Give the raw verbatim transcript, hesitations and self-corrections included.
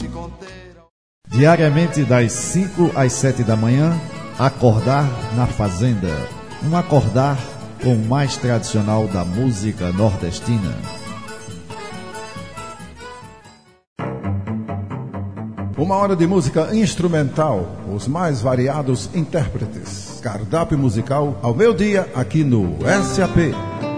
Diariamente das cinco às sete da manhã, Acordar na Fazenda. Um acordar com o mais tradicional da música nordestina. Uma hora de música instrumental, os mais variados intérpretes. Cardápio musical ao meio-dia aqui no S A P.